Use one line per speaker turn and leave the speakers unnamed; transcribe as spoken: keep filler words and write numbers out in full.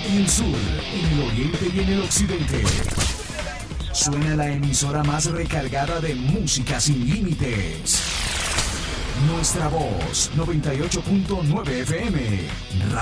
en el sur, en el oriente y en el occidente. Suena la emisora más recargada de música sin límites. Nuestra voz, noventa y ocho punto nueve F M.